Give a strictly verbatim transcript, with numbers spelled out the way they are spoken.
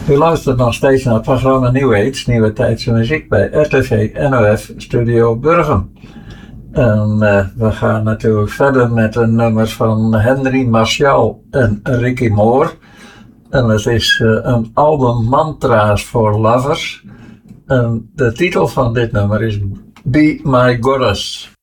U luistert nog steeds naar het programma New Age, Nieuwe Tijdse Muziek bij R T V N O F Studio Burgum. En uh, we gaan natuurlijk verder met de nummers van Henry Martial en Ricky Moore. En het is uh, een album Mantra's for Lovers. En de titel van dit nummer is Be My Goddess.